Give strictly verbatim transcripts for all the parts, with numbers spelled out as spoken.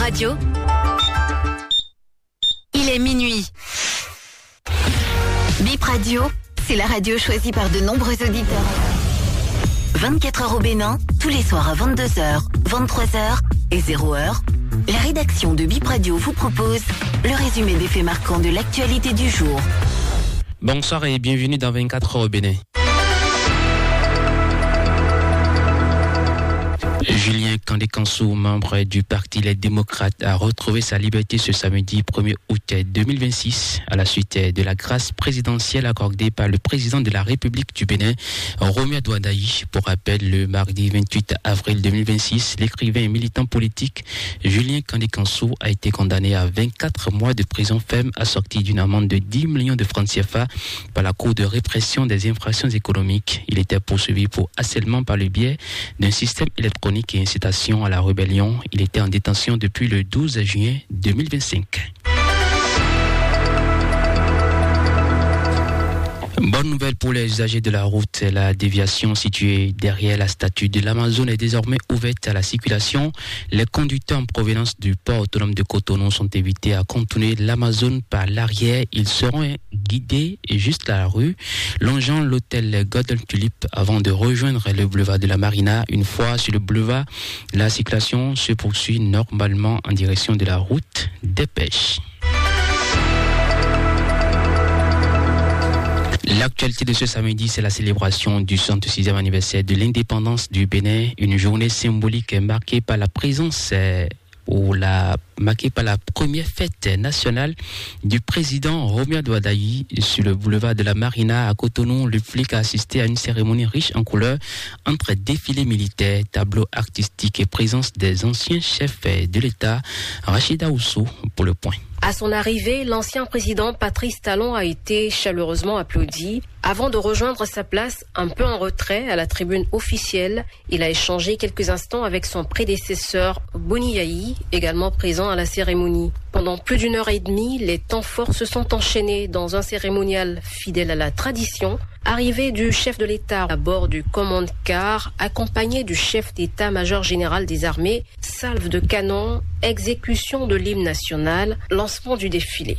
Radio. Il est minuit. Bip Radio, c'est la radio choisie par de nombreux auditeurs. vingt-quatre heures au Bénin, tous les soirs à vingt-deux heures, vingt-trois heures et zéro heure. La rédaction de Bip Radio vous propose le résumé des faits marquants de l'actualité du jour. Bonsoir et bienvenue dans vingt-quatre heures au Bénin. Julien Kandé-Kansou, membre du Parti Les Démocrates, a retrouvé sa liberté ce samedi premier août deux mille vingt-six à la suite de la grâce présidentielle accordée par le président de la République du Bénin, Romuald Wadayi. Pour rappel, le mardi vingt-huit avril deux mille vingt-six, l'écrivain et militant politique Julien Kandé-Kansou a été condamné à vingt-quatre mois de prison ferme assortie d'une amende de dix millions de francs C F A par la Cour de répression des infractions économiques. Il était poursuivi pour harcèlement par le biais d'un système électronique et incitation à la rébellion. Il était en détention depuis le douze juin deux mille vingt-cinq. Bonne nouvelle pour les usagers de la route. La déviation située derrière la statue de l'Amazone est désormais ouverte à la circulation. Les conducteurs en provenance du port autonome de Cotonou sont invités à contourner l'Amazone par l'arrière. Ils seront guidés juste à la rue, longeant l'hôtel Golden Tulip avant de rejoindre le boulevard de la Marina. Une fois sur le boulevard, la circulation se poursuit normalement en direction de la route des pêches. L'actualité de ce samedi, c'est la célébration du soixante-sixième anniversaire de l'indépendance du Bénin, une journée symbolique marquée par la présence ou la marquée par la première fête nationale du président Romuald Wadayi sur le boulevard de la Marina à Cotonou. Le public a assisté à une cérémonie riche en couleurs entre défilés militaires, tableaux artistiques et présence des anciens chefs de l'État. Rachida Oussou pour le point. À son arrivée, l'ancien président Patrice Talon a été chaleureusement applaudi. Avant de rejoindre sa place, un peu en retrait à la tribune officielle, il a échangé quelques instants avec son prédécesseur Boni Yayi, également présent à la cérémonie. Pendant plus d'une heure et demie, les temps forts se sont enchaînés dans un cérémonial fidèle à la tradition. Arrivée du chef de l'État à bord du command car, accompagné du chef d'état-major général des armées, salve de canon, exécution de l'hymne national, lancement du défilé.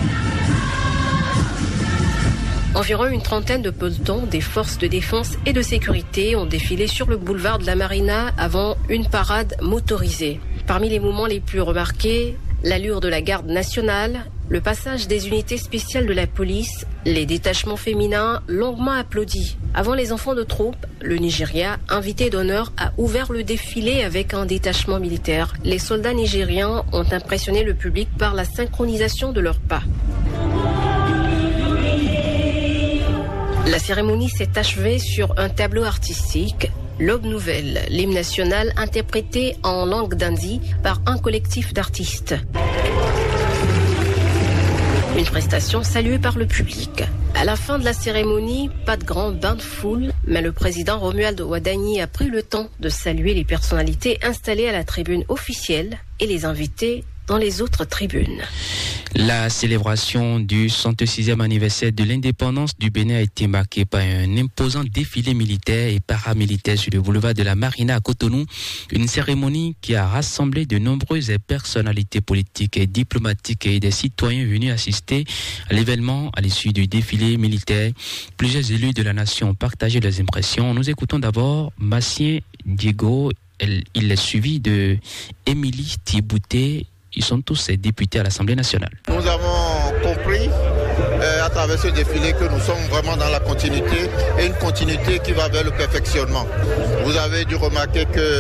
Environ une trentaine de pelotons des forces de défense et de sécurité ont défilé sur le boulevard de la Marina avant une parade motorisée. Parmi les moments les plus remarqués, l'allure de la garde nationale, le passage des unités spéciales de la police, les détachements féminins longuement applaudis. Avant les enfants de troupe, le Nigeria, invité d'honneur, a ouvert le défilé avec un détachement militaire. Les soldats nigériens ont impressionné le public par la synchronisation de leurs pas. La cérémonie s'est achevée sur un tableau artistique, L'Aube Nouvelle, l'hymne national interprété en langue d'Indi par un collectif d'artistes. Une prestation saluée par le public. À la fin de la cérémonie, pas de grand bain de foule, mais le président Romuald Wadayi a pris le temps de saluer les personnalités installées à la tribune officielle et les invités dans les autres tribunes. La célébration du soixante-sixième anniversaire de l'indépendance du Bénin a été marquée par un imposant défilé militaire et paramilitaire sur le boulevard de la Marina à Cotonou. Une cérémonie qui a rassemblé de nombreuses personnalités politiques et diplomatiques et des citoyens venus assister à l'événement à l'issue du défilé militaire. Plusieurs élus de la nation ont partagé leurs impressions. Nous écoutons d'abord Massien Diego. Il est suivi de Émilie Thibouté. Ils sont tous députés à l'Assemblée nationale. Nous avons compris euh, à travers ce défilé que nous sommes vraiment dans la continuité et une continuité qui va vers le perfectionnement. Vous avez dû remarquer que